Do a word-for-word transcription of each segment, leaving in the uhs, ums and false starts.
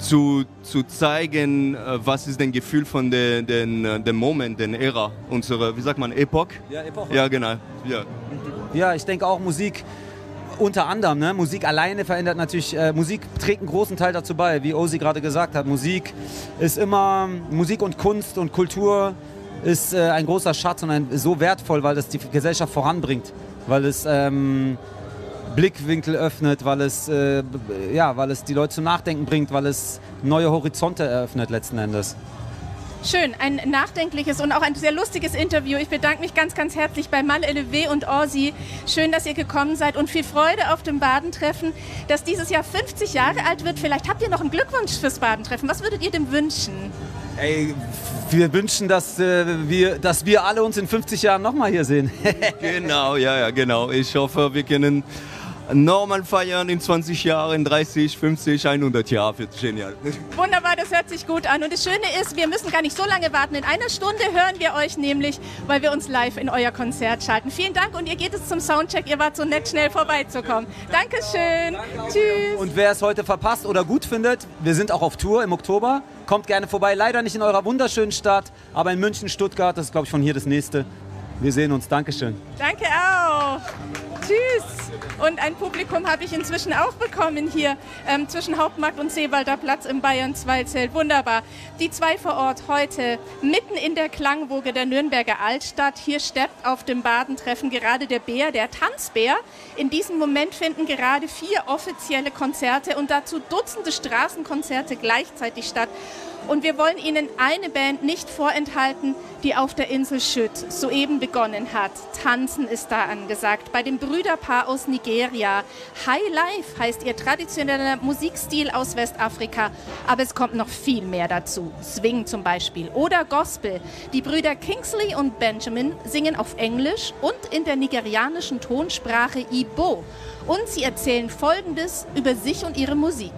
zu, zu zeigen, was ist das Gefühl von dem den, den Moment, der Ära, unsere, wie sagt man, Epoche? Ja, Epoche. Ja, genau. Ja, ja ich denke auch Musik, unter anderem, ne? Musik alleine verändert natürlich, äh, Musik trägt einen großen Teil dazu bei, wie Ozzy gerade gesagt hat. Musik ist immer, Musik und Kunst und Kultur ist äh, ein großer Schatz und ein, so wertvoll, weil es die Gesellschaft voranbringt, weil es ähm, Blickwinkel öffnet, weil es, äh, ja, weil es die Leute zum Nachdenken bringt, weil es neue Horizonte eröffnet letzten Endes. Schön, ein nachdenkliches und auch ein sehr lustiges Interview. Ich bedanke mich ganz, ganz herzlich bei Mal Elevé und Ozzy. Schön, dass ihr gekommen seid und viel Freude auf dem Badentreffen, das dieses Jahr fünfzig Jahre alt wird. Vielleicht habt ihr noch einen Glückwunsch fürs Badentreffen. Was würdet ihr dem wünschen? Ey, wir wünschen, dass, äh, wir, dass wir alle uns in fünfzig Jahren nochmal hier sehen. Genau, ja, ja, genau. Ich hoffe, wir können normal feiern in zwanzig Jahren, dreißig, fünfzig, hundert Jahre. Wird genial. Wunderbar, das hört sich gut an. Und das Schöne ist, wir müssen gar nicht so lange warten. In einer Stunde hören wir euch nämlich, weil wir uns live in euer Konzert schalten. Vielen Dank und ihr geht es zum Soundcheck. Ihr wart so nett, schnell vorbeizukommen. Dankeschön. Danke Tschüss. Und wer es heute verpasst oder gut findet, wir sind auch auf Tour im Oktober. Kommt gerne vorbei. Leider nicht in eurer wunderschönen Stadt, aber in München, Stuttgart. Das ist, glaube ich, von hier das nächste. Wir sehen uns. Dankeschön. Danke auch. Tschüss. Und ein Publikum habe ich inzwischen auch bekommen hier ähm, zwischen Hauptmarkt und Seewalder Platz im Bayern zwei Zelt. Wunderbar. Die zwei vor Ort heute mitten in der Klangwoge der Nürnberger Altstadt. Hier steppt auf dem Badentreffen gerade der Bär, der Tanzbär. In diesem Moment finden gerade vier offizielle Konzerte und dazu Dutzende Straßenkonzerte gleichzeitig statt. Und wir wollen Ihnen eine Band nicht vorenthalten, die auf der Insel Schütt soeben begonnen hat. Tanzen ist da angesagt. Bei dem Brüderpaar aus Nigeria. High Life heißt ihr traditioneller Musikstil aus Westafrika. Aber es kommt noch viel mehr dazu. Swing zum Beispiel oder Gospel. Die Brüder Kingsley und Benjamin singen auf Englisch und in der nigerianischen Tonsprache Igbo. Und sie erzählen Folgendes über sich und ihre Musik.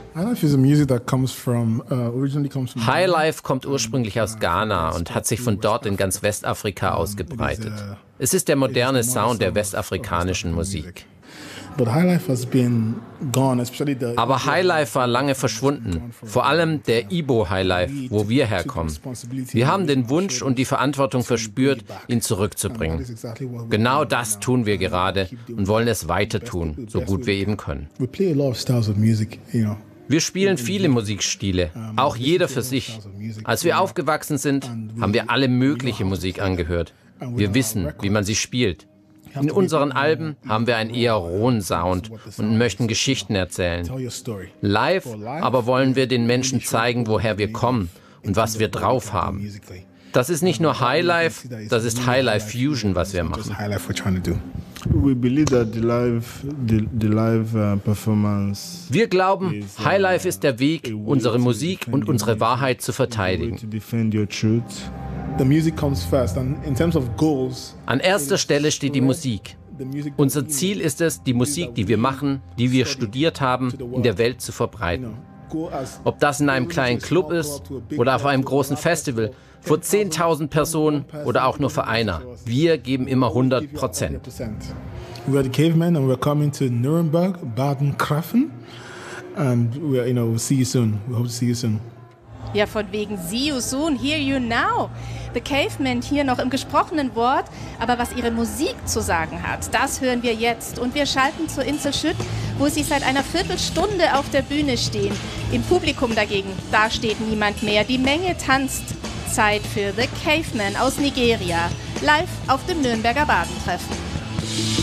Highlife kommt ursprünglich aus Ghana und hat sich von dort in ganz Westafrika ausgebreitet. Es ist der moderne Sound der westafrikanischen Musik. Aber Highlife war lange verschwunden, vor allem der Igbo Highlife, wo wir herkommen. Wir haben den Wunsch und die Verantwortung verspürt, ihn zurückzubringen. Genau das tun wir gerade und wollen es weiter tun, so gut wir eben können. Wir spielen viele Musikstile, auch jeder für sich. Als wir aufgewachsen sind, haben wir alle mögliche Musik angehört. Wir wissen, wie man sie spielt. In unseren Alben haben wir einen eher rohen Sound und möchten Geschichten erzählen. Live aber wollen wir den Menschen zeigen, woher wir kommen und was wir drauf haben. Das ist nicht nur Highlife, das ist Highlife Fusion, was wir machen. Wir glauben, Highlife ist der Weg, unsere Musik und unsere Wahrheit zu verteidigen. An erster Stelle steht die Musik. Unser Ziel ist es, die Musik, die wir machen, die wir studiert haben, in der Welt zu verbreiten. Ob das in einem kleinen Club ist oder auf einem großen Festival, vor zehntausend Personen oder auch nur für einer. Wir geben immer hundert Prozent. We are the Cavemen and we're coming to Nuremberg, Baden-Kraffen. And we are, you know, we'll see you soon. We hope to see you soon. Ja, von wegen see you soon, hear you now. The Cavemen hier noch im gesprochenen Wort, aber was ihre Musik zu sagen hat, das hören wir jetzt. Und wir schalten zur Insel Schütt, wo sie seit einer Viertelstunde auf der Bühne stehen. Im Publikum dagegen, da steht niemand mehr. Die Menge tanzt. Zeit für The Cavemen aus Nigeria, live auf dem Nürnberger Badentreffen.